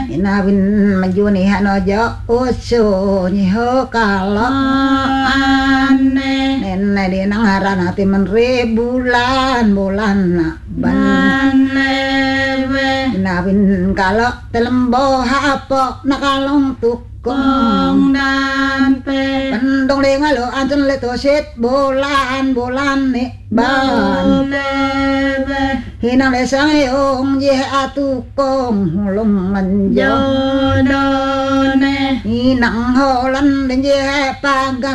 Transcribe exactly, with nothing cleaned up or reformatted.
inawin majuni hanojo usu nyiho kalau ane nene di nangaran hati menri bulan bulan ban lewe inawin kalau telembo hapo nakalong tukong kong dan pe pendong di ngalo anton le tosit bulan bulan ni ban lewe hinang le sang eong je atukong hulung manjo jodone hinang holan den je pagam